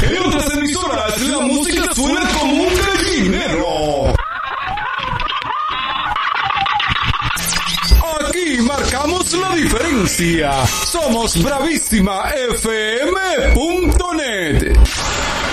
En otras emisoras la música suena como un gallinero. Aquí marcamos la diferencia. Somos bravísimafm.net.